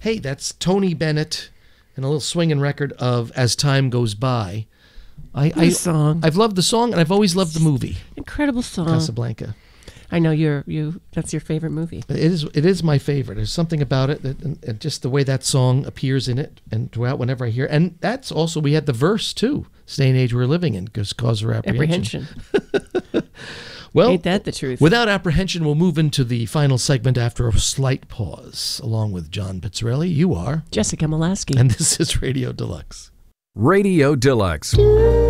hey, that's Tony Bennett and a little swinging record of As Time Goes By. Song. I've loved the song, and I've always loved the movie. Incredible song. Casablanca. I know that's your favorite movie. It is my favorite. There's something about it and just the way that song appears in it and throughout whenever I hear it. And that's also, we had the verse too, Stay and Age We're Living In, because Cause of Apprehension. Well, ain't that the truth? Without apprehension, we'll move into the final segment after a slight pause. Along with John Pizzarelli, you are Jessica Molaski. And this is Radio Deluxe. Radio Deluxe.